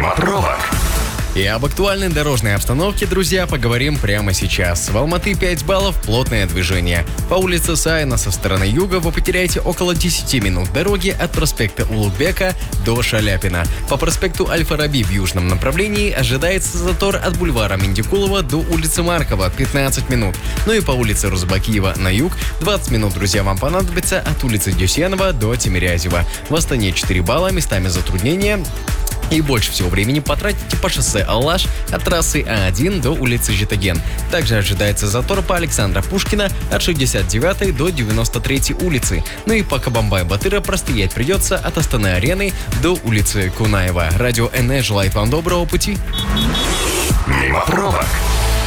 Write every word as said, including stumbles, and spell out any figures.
Мимо пробок. И об актуальной дорожной обстановке, друзья, поговорим прямо сейчас. В Алматы пять баллов, плотное движение. По улице Саина со стороны юга вы потеряете около десять минут дороги от проспекта Улугбека до Шаляпина. По проспекту Аль-Фараби в южном направлении ожидается затор от бульвара Мендикулова до улицы Маркова пятнадцать минут. Ну и по улице Рузбакиева на юг двадцать минут, друзья, вам понадобится от улицы Дюсенова до Тимирязева. В Астане четыре балла, местами затруднения. И больше всего времени потратите по шоссе Алаш от трассы А один до улицы Житаген. Также ожидается затор по Александра Пушкина от шестьдесят девятой до девяносто третьей улицы. Ну и по Кабанбай-Батыра простоять придется от Астаны-Арены до улицы Кунаева. Радио эн э желает вам доброго пути. Мимо пробок.